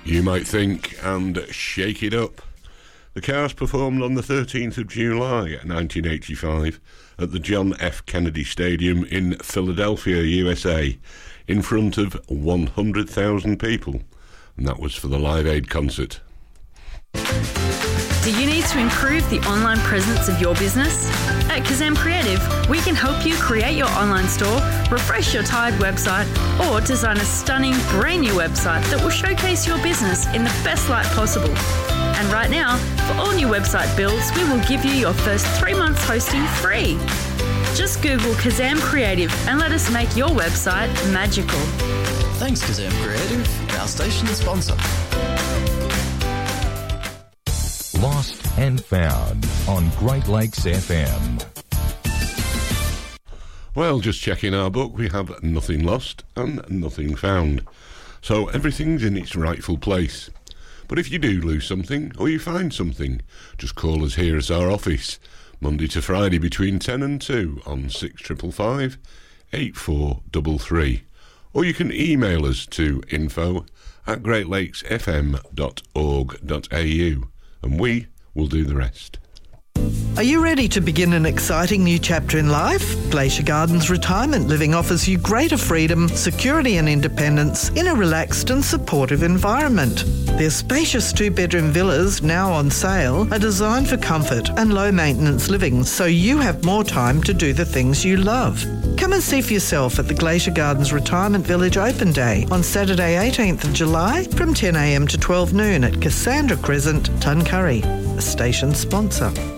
You might think, and shake it up. The Cars performed on the 13th of July 1985 at the John F. Kennedy Stadium in Philadelphia, USA, in front of 100,000 people, and that was for the Live Aid concert. Do you need to improve the online presence of your business? At Kazam Creative, we can help you create your online store, refresh your tired website, or design a stunning brand new website that will showcase your business in the best light possible. And right now, for all new website builds, we will give you your first 3 months hosting free. Just Google Kazam Creative and let us make your website magical. Thanks, Kazam Creative, our station sponsor. Lost and Found on Great Lakes FM. Well, just checking our book, we have nothing lost and nothing found. So everything's in its rightful place. But if you do lose something or you find something, just call us here at our office, Monday to Friday between 10 and 2 on 6555 8433. Or you can email us to info@greatlakesfm.org.au. And we will do the rest. Are you ready to begin an exciting new chapter in life? Glacier Gardens Retirement Living offers you greater freedom, security and independence in a relaxed and supportive environment. Their spacious 2-bedroom villas, now on sale, are designed for comfort and low-maintenance living, so you have more time to do the things you love. Come and see for yourself at the Glacier Gardens Retirement Village Open Day on Saturday 18th of July from 10 a.m. to 12 noon at Cassandra Crescent, Tuncurry, a station sponsor.